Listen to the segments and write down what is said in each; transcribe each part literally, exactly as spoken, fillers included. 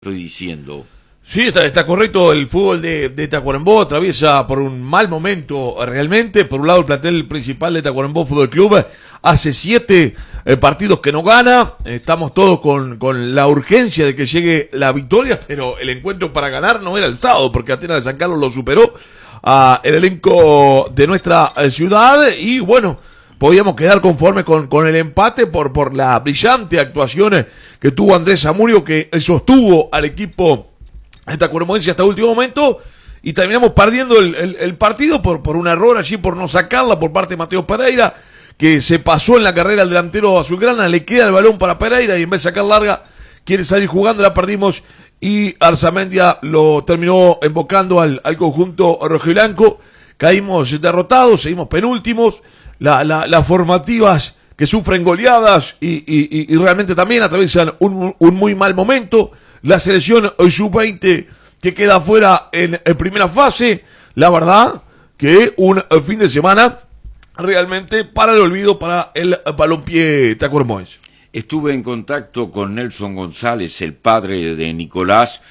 estoy diciendo. Sí, está, está correcto. El fútbol de, de Tacuarembó atraviesa por un mal momento realmente. Por un lado, el plantel principal de Tacuarembó Fútbol Club hace siete eh, partidos que no gana. Estamos todos con, con la urgencia de que llegue la victoria, pero el encuentro para ganar no era el sábado, porque Atenas de San Carlos lo superó a el elenco de nuestra eh, ciudad. Y bueno, podíamos quedar conformes con, con el empate por, por la brillante actuación que tuvo Andrés Zamudio, que sostuvo al equipo tacuarembóense hasta el último momento, y terminamos perdiendo el, el, el partido por, por un error allí, por no sacarla por parte de Mateo Pereira, que se pasó en la carrera al delantero azulgrana. Le queda el balón para Pereira y en vez de sacar larga quiere salir jugando, la perdimos y Arzamendia lo terminó embocando al, al conjunto rojiblanco. Caímos derrotados, seguimos penúltimos. La, la, las formativas que sufren goleadas y, y, y realmente también atraviesan un, un muy mal momento. La selección sub veinte que queda afuera en, en primera fase. La verdad que un fin de semana realmente para el olvido para el balompié tacuarembóense. Estuve en contacto con Nelson González, el padre de Nicolás,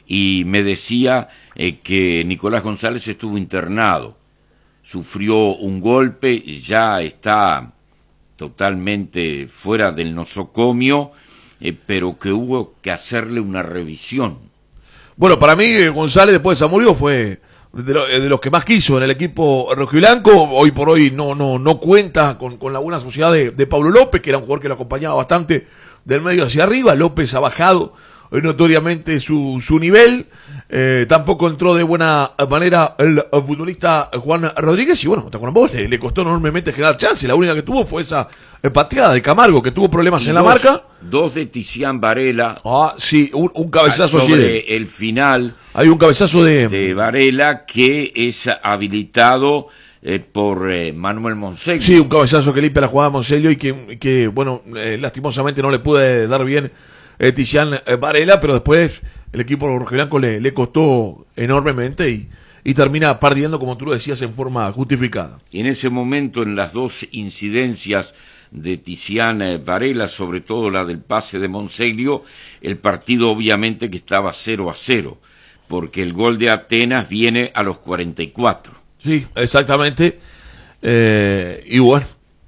y me decía eh, que Nicolás González estuvo internado. Sufrió un golpe, ya está totalmente fuera del nosocomio, eh, pero que hubo que hacerle una revisión. Bueno, para mí González después de Zamudio fue de, lo, de los que más quiso en el equipo rojiblanco. Hoy por hoy no no no cuenta con, con la buena sociedad de, de Pablo López, que era un jugador que lo acompañaba bastante del medio hacia arriba. López ha bajado notoriamente su, su nivel. Eh, tampoco entró de buena manera el, el futbolista Juan Rodríguez, y bueno, Tacuarembó le, le costó enormemente generar chance. La única que tuvo fue esa pateada de Camargo, que tuvo problemas y en dos, la marca. Dos de Tizián Varela. Ah, sí, un, un cabezazo sobre allí de, el final. Hay un cabezazo de, de Varela que es habilitado eh, por eh, Manuel Monseglio. Sí, un cabezazo que limpia la jugada de Monseglio y que, que bueno, eh, lastimosamente no le pude dar bien eh, Tizián eh, Varela, pero después el equipo rojiblanco le, le costó enormemente y, y termina perdiendo, como tú lo decías, en forma justificada. Y en ese momento, en las dos incidencias de Tizián Varela, sobre todo la del pase de Monseglio, el partido obviamente que estaba cero a cero, porque el gol de Atenas viene a los cuarenta y cuatro. Sí, exactamente. Eh, y bueno,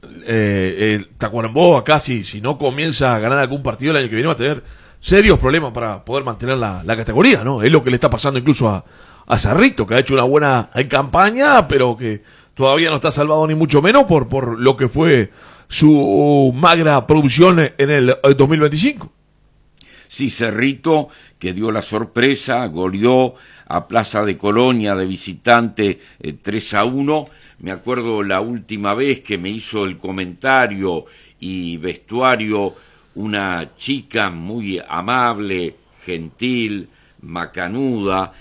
eh, el Tacuarembó acá, si, si no comienza a ganar algún partido el año que viene, va a tener serios problemas para poder mantener la, la categoría, ¿no? Es lo que le está pasando incluso a, a Cerrito, que ha hecho una buena campaña, pero que todavía no está salvado ni mucho menos por, por lo que fue su magra producción en el dos mil veinticinco. Sí, Cerrito, que dio la sorpresa, goleó a Plaza de Colonia de visitante eh, tres a uno. Me acuerdo la última vez que me hizo el comentario y vestuario una chica muy amable, gentil, macanuda,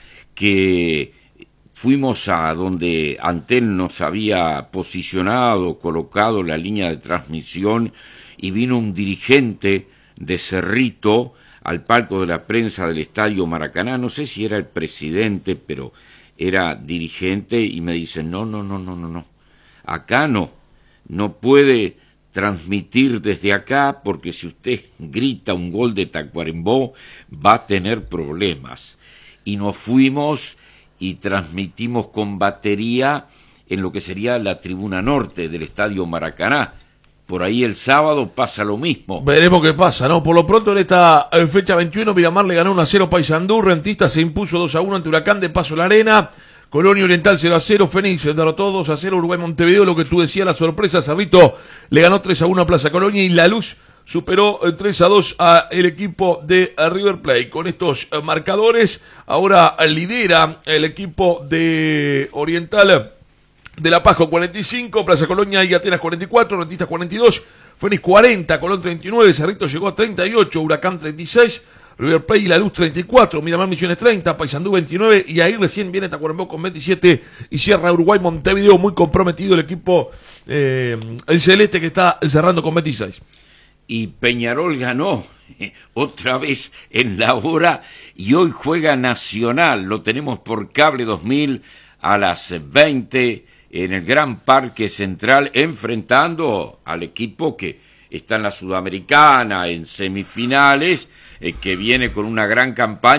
que fuimos a donde Antel nos había posicionado, colocado la línea de transmisión, y vino un dirigente de Cerrito al palco de la prensa del Estadio Maracaná. No sé si era el presidente, pero era dirigente, y me dice, no, no, no, no, no, no, acá no, no puede transmitir desde acá, porque si usted grita un gol de Tacuarembó va a tener problemas. Y nos fuimos y transmitimos con batería en lo que sería la tribuna norte del Estadio Maracaná. Por ahí el sábado pasa lo mismo. Veremos qué pasa, ¿no? Por lo pronto en esta fecha veintiuno, Miramar le ganó uno a cero Paysandú, Rentista se impuso dos a uno ante Huracán de Paso la Arena, Colonia Oriental cero a cero, Fénix derrotó dos a cero Uruguay Montevideo, lo que tú decías, la sorpresa, Cerrito le ganó tres a uno a Plaza Colonia, y La Luz superó tres a dos a el equipo de River Plate. Con estos marcadores, ahora lidera el equipo de Oriental de La Paz con cuarenta y cinco, Plaza Colonia y Atenas cuarenta y cuatro, Rentistas cuarenta y dos, Fénix cuarenta, Colón treinta y nueve, Cerrito llegó a treinta y ocho, Huracán treinta y seis, River Plate y La Luz treinta y cuatro, Miramar Misiones treinta, Paysandú veintinueve, y ahí recién viene Tacuarembó con veintisiete y cierra Uruguay Montevideo, muy comprometido el equipo eh, el celeste, que está cerrando con veintiséis. Y Peñarol ganó eh, otra vez en la hora, y hoy juega Nacional, lo tenemos por Cable dos mil a las veinte en el Gran Parque Central, enfrentando al equipo que está en la Sudamericana, en semifinales, eh, que viene con una gran campaña.